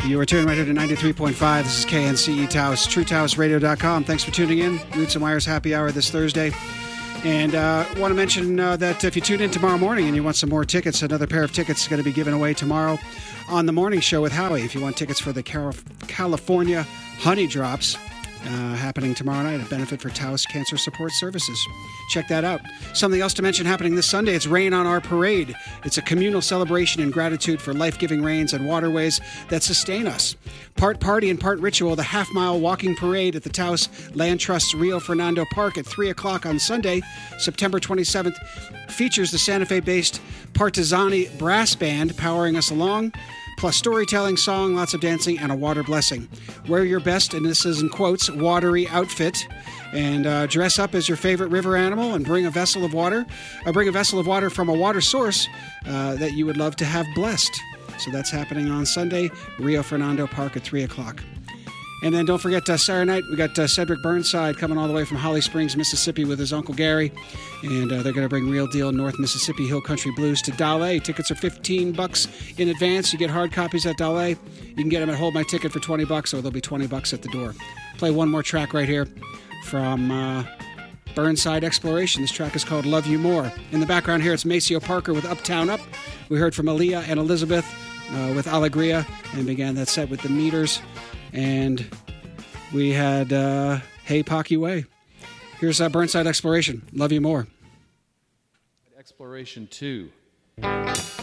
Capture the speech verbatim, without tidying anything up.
You are tuned right here to ninety-three point five. This is K N C E Taos, true taos radio dot com. Thanks for tuning in. Roots and Wires Happy Hour this Thursday. And I uh, want to mention uh, that if you tune in tomorrow morning and you want some more tickets, another pair of tickets is going to be given away tomorrow on the morning show with Howie. If you want tickets for the California Honey Drops, uh, happening tomorrow night, a benefit for Taos Cancer Support Services. Check that out. Something else to mention happening this Sunday, it's Rain on Our Parade. It's a communal celebration in gratitude for life-giving rains and waterways that sustain us. Part party and part ritual, the half-mile walking parade at the Taos Land Trust's Rio Fernando Park at three o'clock on Sunday, September twenty-seventh, features the Santa Fe-based Partizani Brass Band powering us along, plus storytelling, song, lots of dancing, and a water blessing. Wear your best, and this is in quotes, watery outfit, and uh, dress up as your favorite river animal and bring a vessel of water. Uh, bring a vessel of water from a water source uh, that you would love to have blessed. So that's happening on Sunday, Rio Fernando Park at three o'clock. And then don't forget, uh, Saturday night, we got uh, Cedric Burnside coming all the way from Holly Springs, Mississippi with his Uncle Gary. And uh, they're going to bring Real Deal North Mississippi Hill Country Blues to Dale. Tickets are fifteen bucks in advance. You get hard copies at Dale. You can get them at Hold My Ticket for twenty bucks, or they'll be twenty bucks at the door. Play one more track right here from uh, Burnside Exploration. This track is called Love You More. In the background here, it's Maceo Parker with Uptown Up. We heard from Aaliyah and Elizabeth uh, with Alegria, and began that set with the Meters. And we had uh, Hey Pocky Way. Here's uh, Burnside Exploration. Love You More. Exploration two.